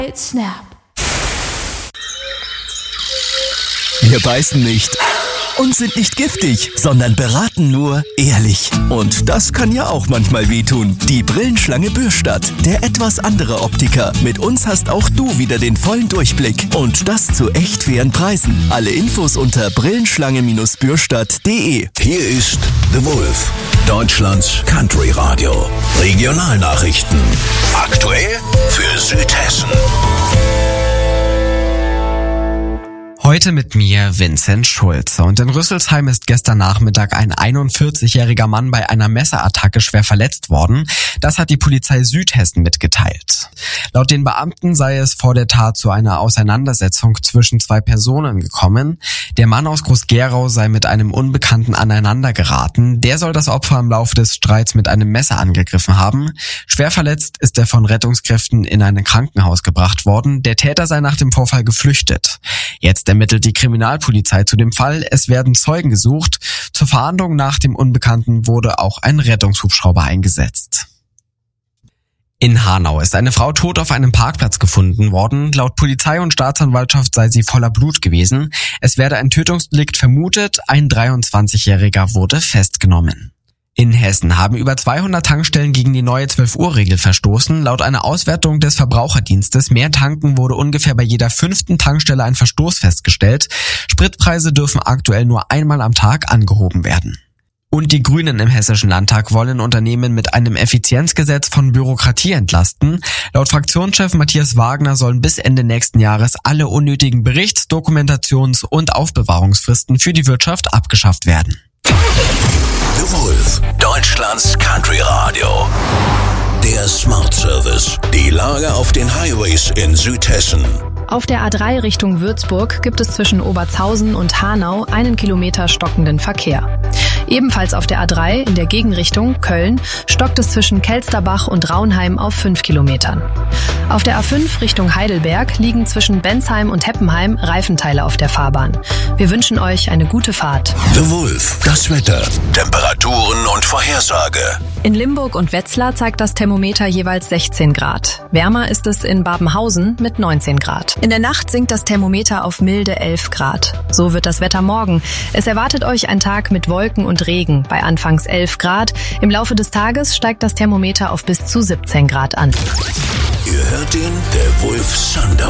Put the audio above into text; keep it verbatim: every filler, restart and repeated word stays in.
Snap. Wir beißen nicht und sind nicht giftig, sondern beraten nur ehrlich. Und das kann ja auch manchmal wehtun. Die Brillenschlange Bürstadt, der etwas andere Optiker. Mit uns hast auch du wieder den vollen Durchblick. Und das zu echt fairen Preisen. Alle Infos unter brillenschlange bürstadt punkt de. Hier ist The Wolf, Deutschlands Country Radio. Regionalnachrichten. Aktuell für Südhessen. Heute mit mir Vincent Schulze. Und in Rüsselsheim ist gestern Nachmittag ein einundvierzigjähriger Mann bei einer Messerattacke schwer verletzt worden. Das hat die Polizei Südhessen mitgeteilt. Laut den Beamten sei es vor der Tat zu einer Auseinandersetzung zwischen zwei Personen gekommen. Der Mann aus Groß-Gerau sei mit einem Unbekannten aneinander geraten. Der soll das Opfer im Laufe des Streits mit einem Messer angegriffen haben. Schwer verletzt ist er von Rettungskräften in ein Krankenhaus gebracht worden. Der Täter sei nach dem Vorfall geflüchtet. Jetzt ermittelt die Kriminalpolizei zu dem Fall. Es werden Zeugen gesucht. Zur Fahndung nach dem Unbekannten wurde auch ein Rettungshubschrauber eingesetzt. In Hanau ist eine Frau tot auf einem Parkplatz gefunden worden. Laut Polizei und Staatsanwaltschaft sei sie voller Blut gewesen. Es werde ein Tötungsdelikt vermutet. Ein dreiundzwanzigjähriger wurde festgenommen. In Hessen haben über zweihundert Tankstellen gegen die neue zwölf-Uhr-Regel verstoßen. Laut einer Auswertung des Verbraucherdienstes Mehr Tanken wurde ungefähr bei jeder fünften Tankstelle ein Verstoß festgestellt. Spritpreise dürfen aktuell nur einmal am Tag angehoben werden. Und die Grünen im Hessischen Landtag wollen Unternehmen mit einem Effizienzgesetz von Bürokratie entlasten. Laut Fraktionschef Matthias Wagner sollen bis Ende nächsten Jahres alle unnötigen Berichts-, Dokumentations- und Aufbewahrungsfristen für die Wirtschaft abgeschafft werden. The Wolf, Deutschlands Country Radio. Der Smart Service. Die Lage auf den Highways in Südhessen. Auf der A drei Richtung Würzburg gibt es zwischen Obertshausen und Hanau einen Kilometer stockenden Verkehr. Ebenfalls auf der A drei in der Gegenrichtung Köln stockt es zwischen Kelsterbach und Raunheim auf fünf Kilometern. Auf der A fünf Richtung Heidelberg liegen zwischen Bensheim und Heppenheim Reifenteile auf der Fahrbahn. Wir wünschen euch eine gute Fahrt. The Wolf, das Wetter, Temperaturen und Vorhersage. In Limburg und Wetzlar zeigt das Thermometer jeweils sechzehn Grad. Wärmer ist es in Babenhausen mit neunzehn Grad. In der Nacht sinkt das Thermometer auf milde elf Grad. So wird das Wetter morgen. Es erwartet euch ein Tag mit Wolken und Regen bei anfangs elf Grad. Im Laufe des Tages steigt das Thermometer auf bis zu siebzehn Grad an. Ihr hört den The Wolf Sundown.